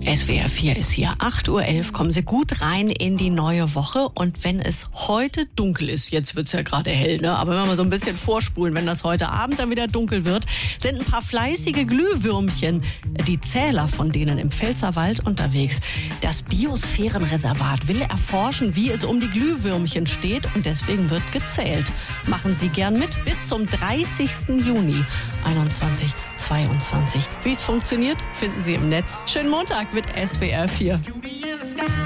SWR 4 ist hier, 8:11 Uhr. Kommen Sie gut rein in die neue Woche. Und wenn es heute dunkel ist, jetzt wird's ja gerade hell, ne? Aber wenn wir mal so ein bisschen vorspulen, wenn das heute Abend dann wieder dunkel wird, sind ein paar fleißige Glühwürmchen, die Zähler von denen im Pfälzerwald unterwegs. Das Biosphärenreservat will erforschen, wie es um die Glühwürmchen steht. Und deswegen wird gezählt. Machen Sie gern mit bis zum 30. Juni 2021-2022. Wie es funktioniert, finden Sie im Netz. Schönen Montag mit SWR 4.